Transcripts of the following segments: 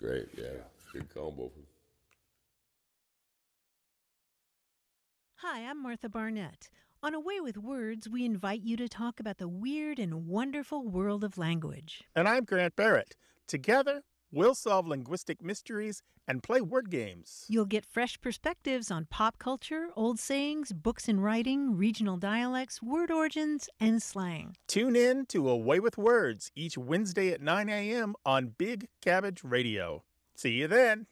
great. Yeah, good combo. Hi, I'm Martha Barnett. On A Way with Words, we invite you to talk about the weird and wonderful world of language. And I'm Grant Barrett. Together, we'll solve linguistic mysteries and play word games. You'll get fresh perspectives on pop culture, old sayings, books and writing, regional dialects, word origins, and slang. Tune in to A Way with Words each Wednesday at 9 a.m. on Big Cabbage Radio. See you then.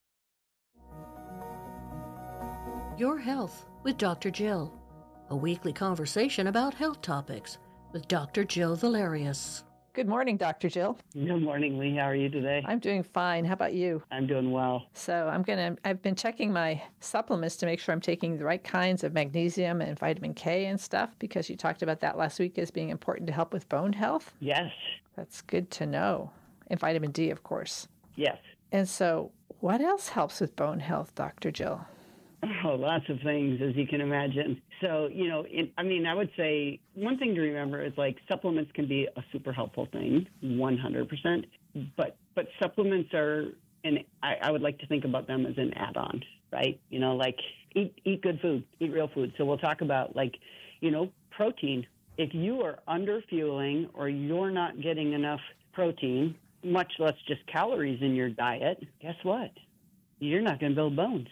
Your Health with Dr. Jill, a weekly conversation about health topics with Dr. Jill Valerius. Good morning, Dr. Jill. Good morning, Lee. How are you today? I'm doing fine. How about you? I'm doing well. So I've been checking my supplements to make sure I'm taking the right kinds of magnesium and vitamin K and stuff, because you talked about that last week as being important to help with bone health. Yes. That's good to know. And vitamin D, of course. Yes. And so what else helps with bone health, Dr. Jill? Oh, lots of things, as you can imagine. So, I would say one thing to remember is like supplements can be a super helpful thing, 100%. But supplements are, and I would like to think about them as an add-on, right? Like eat good food, eat real food. So we'll talk about protein. If you are under fueling or you're not getting enough protein, much less just calories in your diet, guess what? You're not going to build bones.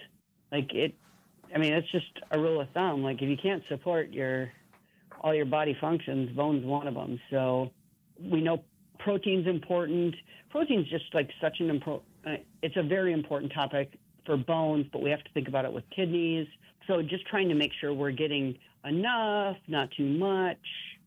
It's just a rule of thumb. Like if you can't support all your body functions, bone's one of them. So we know protein's important. Protein's just like such an important, it's a very important topic for bones, but we have to think about it with kidneys. So just trying to make sure we're getting enough, not too much,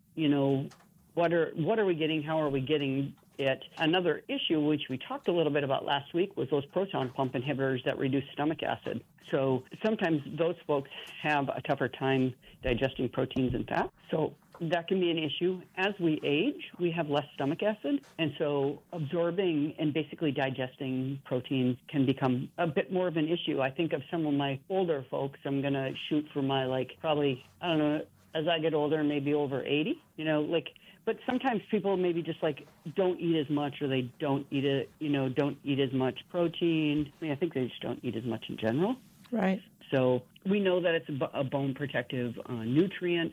what are we getting? How are we getting it? Another issue, which we talked a little bit about last week, was those proton pump inhibitors that reduce stomach acid. So sometimes those folks have a tougher time digesting proteins and fat. So that can be an issue. As we age, we have less stomach acid. And so absorbing and basically digesting proteins can become a bit more of an issue. I think of some of my older folks, I'm going to shoot for my probably, I don't know, as I get older, maybe over 80, but sometimes people maybe just don't eat as much, or they don't eat as much protein. I think they just don't eat as much in general. Right. So we know that it's a bone protective nutrient.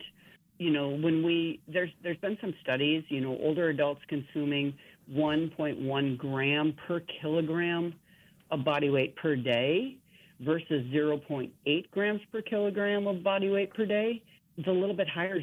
There's been some studies, older adults consuming 1.1 gram per kilogram of body weight per day versus 0.8 grams per kilogram of body weight per day. The little bit higher is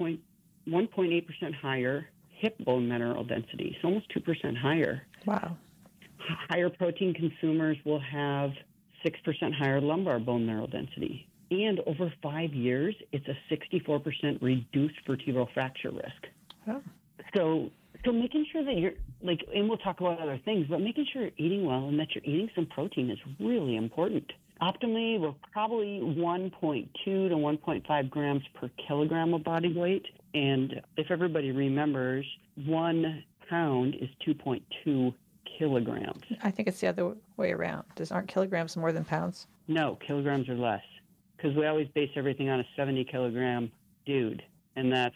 1.8% higher hip bone mineral density, so almost 2% higher. Wow. Higher protein consumers will have 6% higher lumbar bone mineral density. And over 5 years, it's a 64% reduced vertebral fracture risk. Oh. So making sure that you're, and we'll talk about other things, but making sure you're eating well and that you're eating some protein is really important. Optimally, we're probably 1.2 to 1.5 grams per kilogram of body weight. And if everybody remembers, 1 pound is 2.2 kilograms. I think it's the other way around. Aren't kilograms more than pounds? No, kilograms are less. Because we always base everything on a 70 kilogram dude. And that's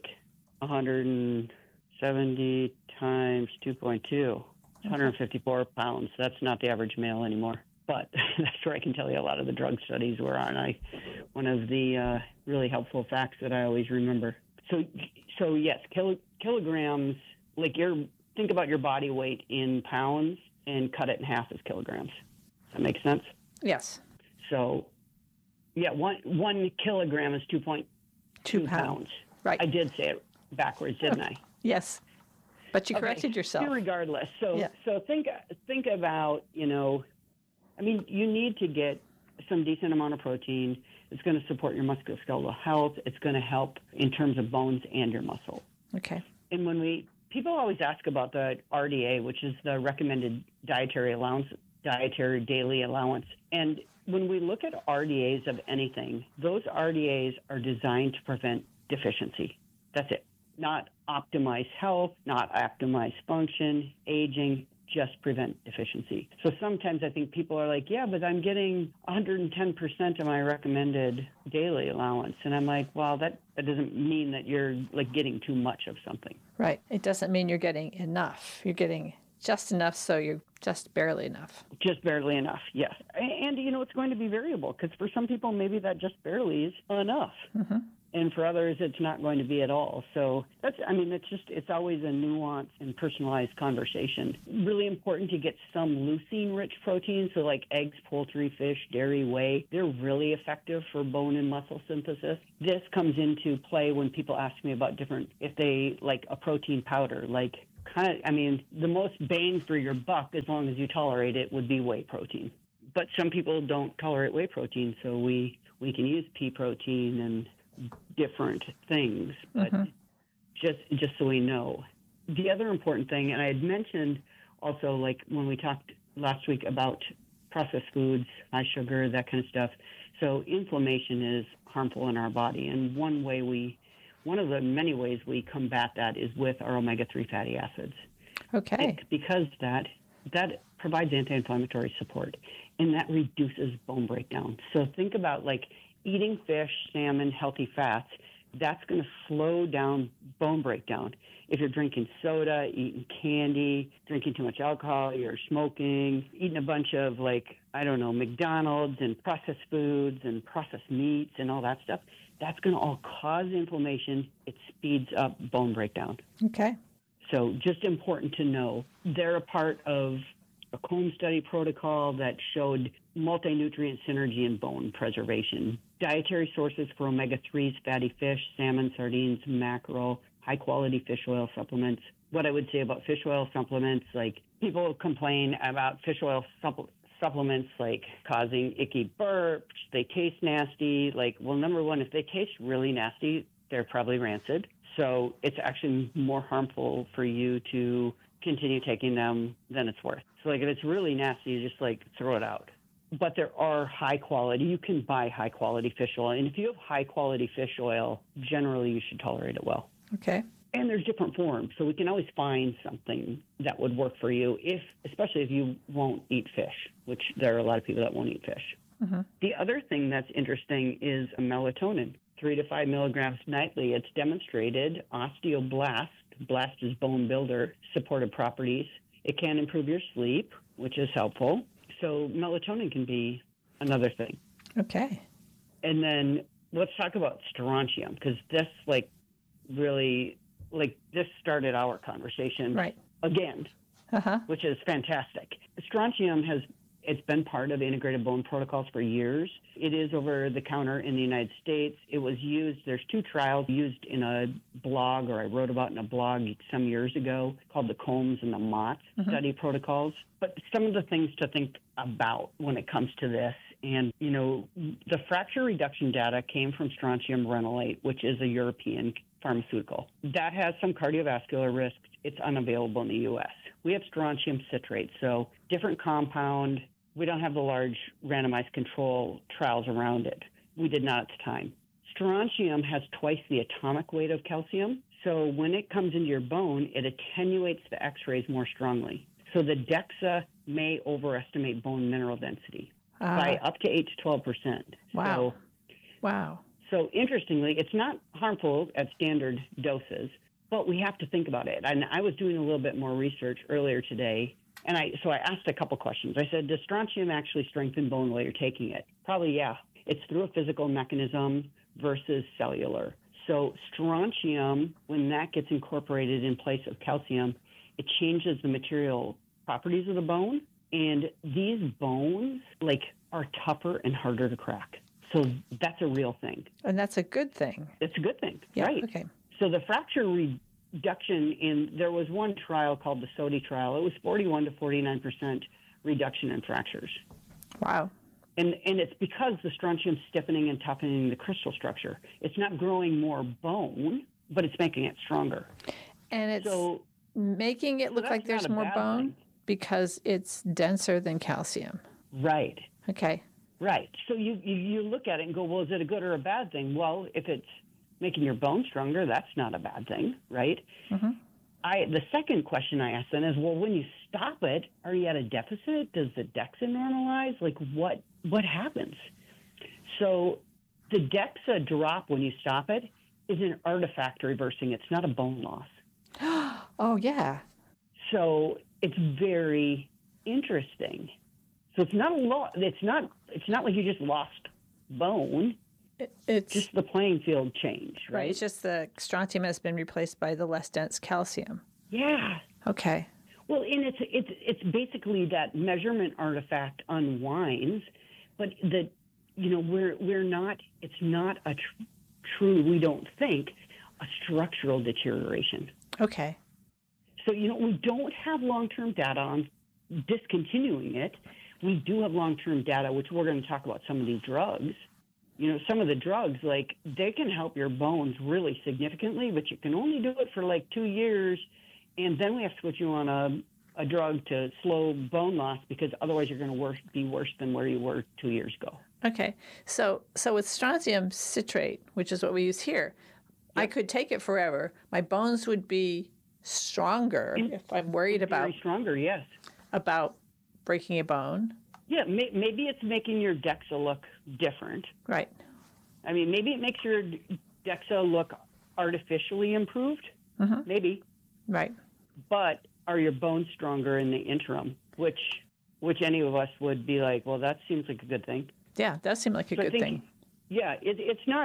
170 times 2.2. 154 pounds. That's not the average male anymore. But that's where I can tell you a lot of the drug studies were on. One of the really helpful facts that I always remember. So yes, kilograms, think about your body weight in pounds and cut it in half as kilograms. Does that make sense? Yes. So, yeah, one kilogram is 2.2 pounds. Right. I did say it backwards, didn't I? Yes. But you corrected yourself. Regardless. So think about, you need to get some decent amount of protein. It's going to support your musculoskeletal health. It's going to help in terms of bones and your muscle. Okay. And people always ask about the RDA, which is the recommended dietary daily allowance. And when we look at RDAs of anything, those RDAs are designed to prevent deficiency. That's it. Not optimize health, not optimize function, aging, just prevent deficiency. So sometimes I think people are like, yeah, but I'm getting 110% of my recommended daily allowance. And I'm like, well, that doesn't mean that you're getting too much of something. Right. It doesn't mean you're getting enough. You're getting just enough so you're Just barely enough. Just barely enough, yes. And it's going to be variable because for some people, maybe that just barely is enough. Mm-hmm. And for others, it's not going to be at all. So it's always a nuanced and personalized conversation. Really important to get some leucine-rich proteins, so like eggs, poultry, fish, dairy, whey. They're really effective for bone and muscle synthesis. This comes into play when people ask me about if they like a protein powder, the most bang for your buck, as long as you tolerate it, would be whey protein. But some people don't tolerate whey protein, so we can use pea protein and different things, but just so we know. The other important thing, and I had mentioned also, like when we talked last week about processed foods, high sugar, that kind of stuff. So inflammation is harmful in our body, and one of the many ways we combat that is with our omega-3 fatty acids. Okay. Because that provides anti-inflammatory support, and that reduces bone breakdown. So think about like eating fish, salmon, healthy fats. That's going to slow down bone breakdown. If you're drinking soda, eating candy, drinking too much alcohol, you're smoking, eating a bunch of McDonald's and processed foods and processed meats and all that stuff, that's going to all cause inflammation. It speeds up bone breakdown. Okay. So just important to know. They're a part of a Combs study protocol that showed multi-nutrient synergy in bone preservation. Dietary sources for omega-3s, fatty fish, salmon, sardines, mackerel, high-quality fish oil supplements. What I would say about fish oil supplements, like people complain about fish oil supplements like causing icky burps, they taste nasty. Number one, if they taste really nasty, they're probably rancid. So it's actually more harmful for you to continue taking them than it's worth. So if it's really nasty, you just throw it out. But there are high quality, you can buy high quality fish oil. And if you have high quality fish oil, generally you should tolerate it well. Okay. And there's different forms. So we can always find something that would work for you, especially if you won't eat fish, which there are a lot of people that won't eat fish. Mm-hmm. The other thing that's interesting is melatonin, 3 to 5 milligrams nightly. It's demonstrated osteoblast, blast is bone builder, supportive properties. It can improve your sleep, which is helpful. So melatonin can be another thing. Okay. And then let's talk about strontium, because this really this started our conversation again, which is fantastic. Strontium it's been part of integrated bone protocols for years. It is over the counter in the United States. It was used, there's 2 trials used in a blog, or I wrote about in a blog some years ago, called the Combs and the Mott study protocols. But some of the things to think about when it comes to this, and the fracture reduction data came from strontium renolate, which is a European pharmaceutical. That has some cardiovascular risks. It's unavailable in the U.S. We have strontium citrate, so different compound. We don't have the large randomized control trials around it. We did not at the time. Strontium has twice the atomic weight of calcium, so when it comes into your bone, it attenuates the X-rays more strongly. So the DEXA may overestimate bone mineral density by up to 8 to 12%. Wow. Wow. So interestingly, it's not harmful at standard doses, but we have to think about it. And I was doing a little bit more research earlier today, and I asked a couple questions. I said, does strontium actually strengthen bone while you're taking it? Probably, yeah. It's through a physical mechanism versus cellular. So strontium, when that gets incorporated in place of calcium, it changes the material properties of the bone, and these bones are tougher and harder to crack. So that's a real thing. And that's a good thing. It's a good thing, yeah, right? Okay. So the fracture reduction there was one trial called the SOTI trial. It was 41 to 49% reduction in fractures. Wow. And it's because the strontium's stiffening and toughening the crystal structure. It's not growing more bone, but it's making it stronger. And it's making it look like there's more bone because it's denser than calcium. Right. Okay. Right. So you look at it and go, well, is it a good or a bad thing? Well, if it's making your bone stronger, that's not a bad thing, right? Mm-hmm. The second question I asked then is, well, when you stop it, are you at a deficit? Does the DEXA normalize? What happens? So the DEXA drop when you stop it is an artifact reversing. It's not a bone loss. Oh, yeah. So it's very Interesting. So it's not a lot. It's not like you just lost bone. It's just the playing field changed, right? It's just the strontium has been replaced by the less dense calcium. Yeah. Okay. Well, and it's basically that measurement artifact unwinds, but we're not. It's not a true. We don't think a structural deterioration. Okay. So we don't have long-term data on discontinuing it. We do have long-term data, which we're going to talk about some of these drugs. Some of the drugs, like, they can help your bones really significantly, but you can only do it for like 2 years, and then we have to put you on a drug to slow bone loss, because otherwise you're going to be worse than where you were 2 years ago. Okay. So with strontium citrate, which is what we use here, I could take it forever. My bones would be stronger if I'm worried about stronger, yes. About breaking a bone. Yeah, maybe it's making your DEXA look different. Right. I mean, maybe it makes your DEXA look artificially improved. Mm-hmm. Maybe. Right. But are your bones stronger in the interim? Which any of us would be like, well, that seems like a good thing. Yeah, that seemed like a good thing. Yeah, it's not.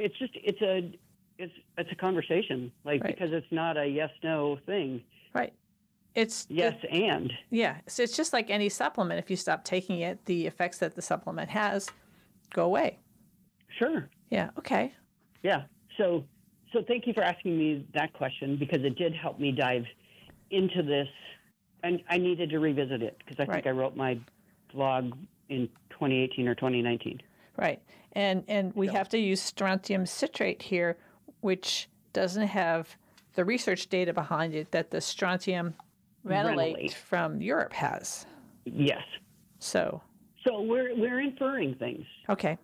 It's a conversation, like, right. Because it's not a yes/no thing. Right. It's and. Yeah. So it's just like any supplement. If you stop taking it, the effects that the supplement has go away. Sure. Yeah. Okay. Yeah. So thank you for asking me that question, because it did help me dive into this. And I needed to revisit it because I think I wrote my blog in 2018 or 2019. Right. And we have to use strontium citrate here, which doesn't have the research data behind it that the strontium renylate from Europe has. Yes. So we're inferring things. Okay.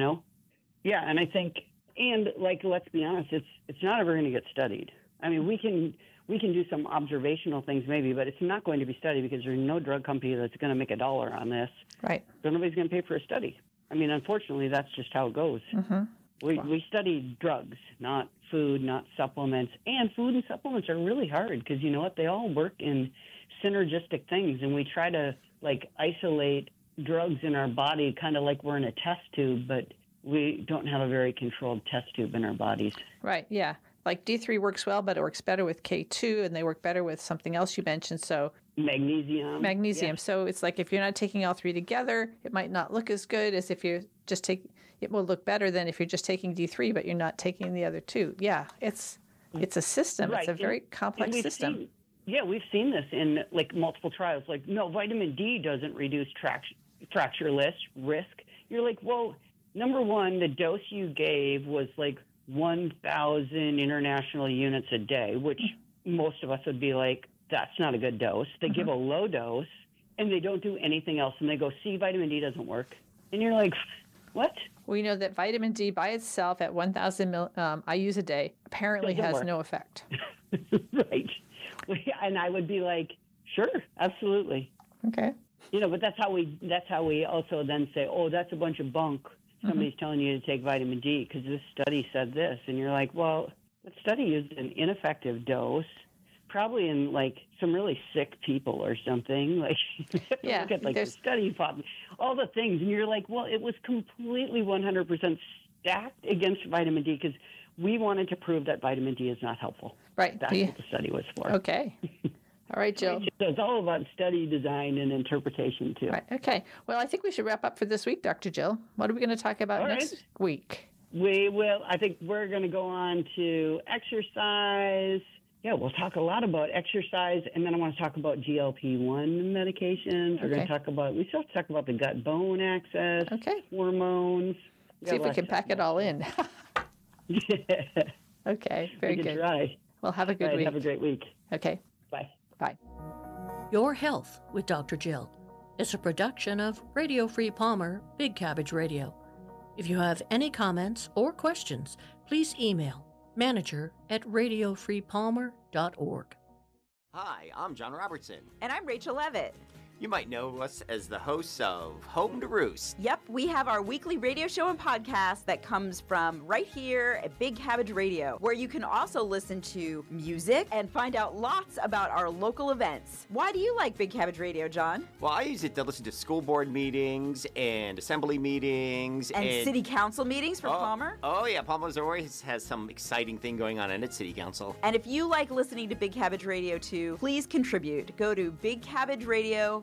Yeah, and I think, and like, let's be honest, it's not ever going to get studied. I mean, we can do some observational things maybe, but it's not going to be studied because there's no drug company that's going to make $1 on this. Right. So nobody's going to pay for a study. I mean, unfortunately, that's just how it goes. Mm-hmm. We study drugs, not food, not supplements. And food and supplements are really hard because, you know what, they all work in synergistic things. And we try to, like, isolate drugs in our body kind of like we're in a test tube, but we don't have a very controlled test tube in our bodies. Right, yeah. Like D3 works well, but it works better with K2, and they work better with something else you mentioned. So Magnesium. Yes. So it's like if you're not taking all three together, it might not look as good as if you just take. It will look better than if you're just taking D3, but you're not taking the other two. Yeah, it's a system. Right. It's a very complex system. We've seen this in like multiple trials. Like, no, vitamin D doesn't reduce fracture risk. You're like, well, number one, the dose you gave was like 1,000 international units a day, which most of us would be like, that's not a good dose. They give a low dose, and they don't do anything else. And they go, see, vitamin D doesn't work. And you're like, what? We know that vitamin D by itself at 1,000 IUs a day apparently has no effect. Right. And I would be like, sure, absolutely. Okay. But that's how we also then say, oh, that's a bunch of bunk. Somebody's telling you to take vitamin D because this study said this. And you're like, well, that study used an ineffective dose, probably in like some really sick people or something. Like, yeah, look at like the study, all the things. And you're like, well, it was completely 100% stacked against vitamin D because we wanted to prove that vitamin D is not helpful. Right. That's what the study was for. Okay. All right, Jill. So it's all about study design and interpretation, too. Right. Okay. Well, I think we should wrap up for this week, Dr. Jill. What are we going to talk about next week? We will. I think we're going to go on to exercise. Yeah, we'll talk a lot about exercise, and then I want to talk about GLP-1 medications. We're going to talk about, we still have to talk about the gut-bone axis, hormones. See if we can pack it all in. Okay, very good. Try. Well, have a good week. Have a great week. Okay. Bye. Bye. Your Health with Dr. Jill is a production of Radio Free Palmer, Big Cabbage Radio. If you have any comments or questions, please email manager@radiofreepalmer.org. Hi, I'm John Robertson. And I'm Rachel Levitt. You might know us as the hosts of Home to Roost. Yep, we have our weekly radio show and podcast that comes from right here at Big Cabbage Radio, where you can also listen to music and find out lots about our local events. Why do you like Big Cabbage Radio, John? Well, I use it to listen to school board meetings and assembly meetings. And city council meetings for Palmer. Oh, yeah, Palmer's always has some exciting thing going on in its city council. And if you like listening to Big Cabbage Radio too, please contribute. Go to bigcabbageradio.org.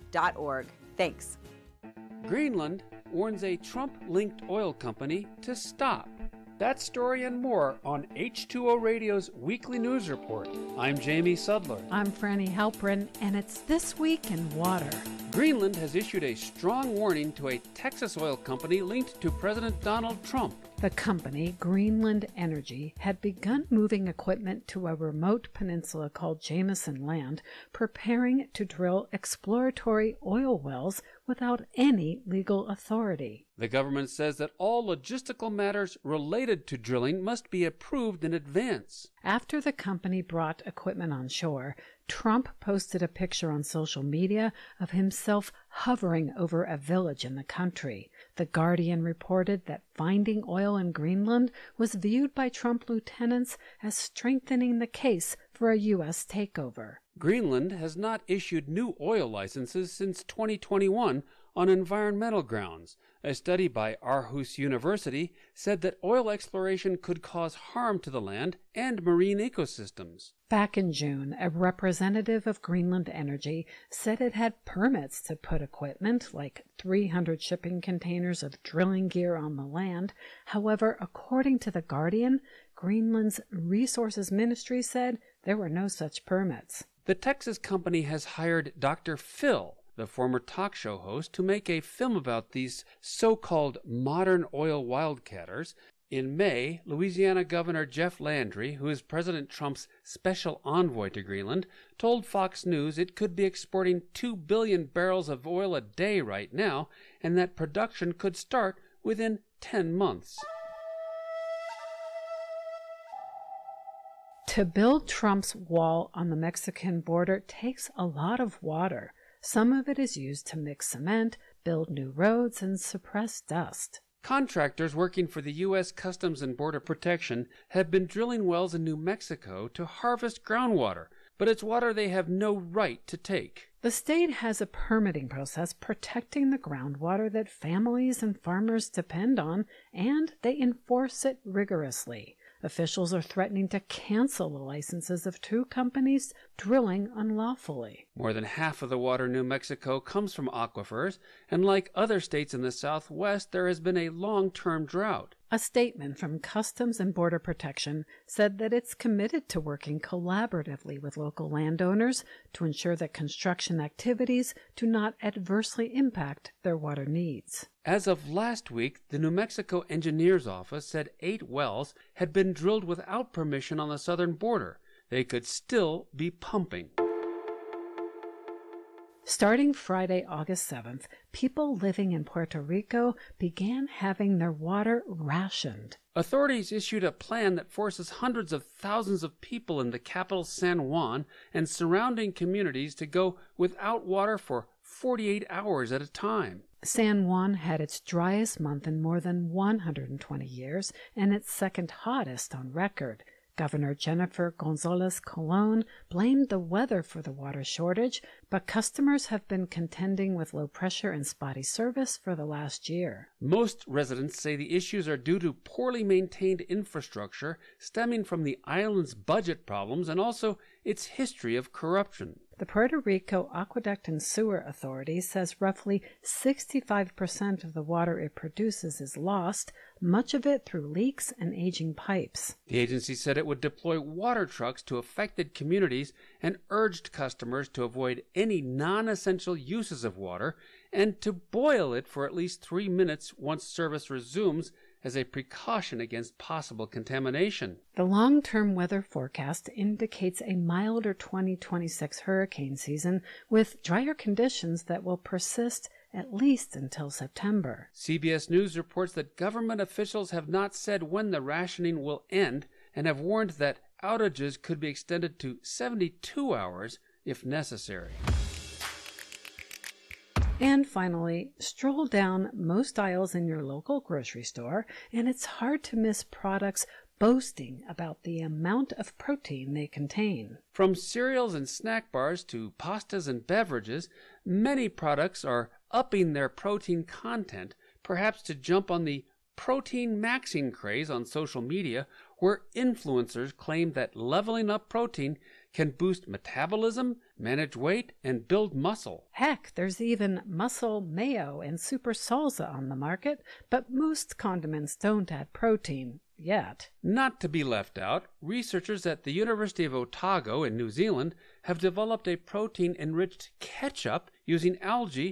Thanks. Greenland warns a Trump-linked oil company to stop. That story and more on H2O Radio's Weekly News Report. I'm Jamie Sudler. I'm Franny Halprin, and it's This Week in Water. Greenland has issued a strong warning to a Texas oil company linked to President Donald Trump. The company, Greenland Energy, had begun moving equipment to a remote peninsula called Jameson Land, preparing to drill exploratory oil wells without any legal authority. The government says that all logistical matters related to drilling must be approved in advance. After the company brought equipment on shore, Trump posted a picture on social media of himself hovering over a village in the country. The Guardian reported that finding oil in Greenland was viewed by Trump lieutenants as strengthening the case for a U.S. takeover. Greenland has not issued new oil licenses since 2021 on environmental grounds. A study by Aarhus University said that oil exploration could cause harm to the land and marine ecosystems. Back in June, a representative of Greenland Energy said it had permits to put equipment, like 300 shipping containers of drilling gear, on the land. However, according to The Guardian, Greenland's Resources Ministry said there were no such permits. The Texas company has hired Dr. Phil, the former talk show host, to make a film about these so-called modern oil wildcatters. In May, Louisiana Governor Jeff Landry, who is President Trump's special envoy to Greenland, told Fox News it could be exporting 2 billion barrels of oil a day right now, and that production could start within 10 months. To build Trump's wall on the Mexican border takes a lot of water. Some of it is used to mix cement, build new roads, and suppress dust. Contractors working for the U.S. Customs and Border Protection have been drilling wells in New Mexico to harvest groundwater, but it's water they have no right to take. The state has a permitting process protecting the groundwater that families and farmers depend on, and they enforce it rigorously. Officials are threatening to cancel the licenses of 2 companies drilling unlawfully. More than half of the water in New Mexico comes from aquifers, and like other states in the Southwest, there has been a long-term drought. A statement from Customs and Border Protection said that it's committed to working collaboratively with local landowners to ensure that construction activities do not adversely impact their water needs. As of last week, the New Mexico Engineers Office said 8 wells had been drilled without permission on the southern border. They could still be pumping. Starting Friday, August 7th, people living in Puerto Rico began having their water rationed. Authorities issued a plan that forces hundreds of thousands of people in the capital San Juan and surrounding communities to go without water for 48 hours at a time. San Juan had its driest month in more than 120 years and its second hottest on record. Governor Jennifer Gonzalez Colon blamed the weather for the water shortage, but customers have been contending with low pressure and spotty service for the last year. Most residents say the issues are due to poorly maintained infrastructure stemming from the island's budget problems and also its history of corruption. The Puerto Rico Aqueduct and Sewer Authority says roughly 65% of the water it produces is lost, much of it through leaks and aging pipes. The agency said it would deploy water trucks to affected communities and urged customers to avoid any non-essential uses of water and to boil it for at least 3 minutes once service resumes as a precaution against possible contamination. The long-term weather forecast indicates a milder 2026 hurricane season with drier conditions that will persist at least until September. CBS News reports that government officials have not said when the rationing will end and have warned that outages could be extended to 72 hours if necessary. And finally, stroll down most aisles in your local grocery store, and it's hard to miss products boasting about the amount of protein they contain. From cereals and snack bars to pastas and beverages, many products are upping their protein content, perhaps to jump on the protein maxing craze on social media, where influencers claim that leveling up protein can boost metabolism, manage weight, and build muscle. Heck, there's even muscle mayo and super salsa on the market, but most condiments don't add protein. Yet. Not to be left out, researchers at the University of Otago in New Zealand have developed a protein-enriched ketchup using algae